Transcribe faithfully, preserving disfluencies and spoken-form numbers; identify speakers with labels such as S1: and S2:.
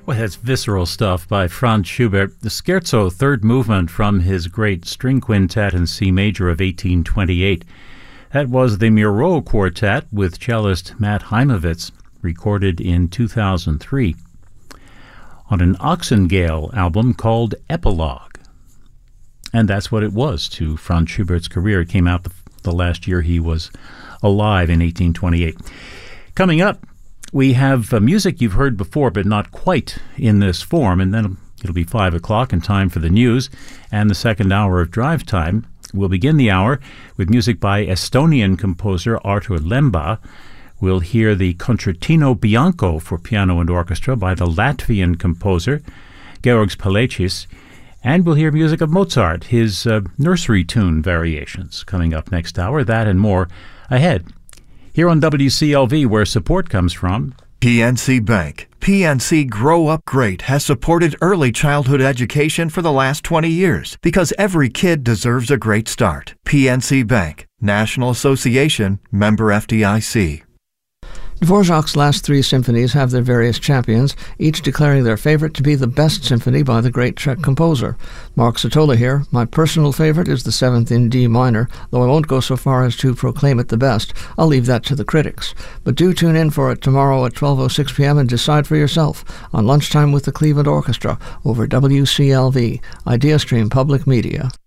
S1: Well, that's visceral stuff by Franz Schubert. The Scherzo, third movement from his great string quintet in C major of eighteen twenty-eight. That was the Miro Quartet with cellist Matt Heimovitz, recorded in two thousand three on an Oxengale album called Epilogue. And that's what it was to Franz Schubert's career. It came out the, the last year he was alive in eighteen twenty-eight. Coming up, we have uh, music you've heard before, but not quite in this form, and then it'll be five o'clock and time for the news and the second hour of drive time. We'll begin the hour with music by Estonian composer Artur Lemba. We'll hear the Concertino Bianco for piano and orchestra by the Latvian composer Georgs Palecis, and we'll hear music of Mozart, his uh, nursery tune variations, coming up next hour. That and more ahead. Here on W C L V, where support comes from
S2: P N C Bank. P N C Grow Up Great has supported early childhood education for the last twenty years because every kid deserves a great start. P N C Bank, National Association, member F D I C.
S3: Dvorak's last three symphonies have their various champions, each declaring their favorite to be the best symphony by the great Czech composer. Mark Sotola here. My personal favorite is the seventh in D minor, though I won't go so far as to proclaim it the best. I'll leave that to the critics. But do tune in for it tomorrow at twelve oh six p.m. and decide for yourself on Lunchtime with the Cleveland Orchestra over W C L V, IdeaStream Public Media.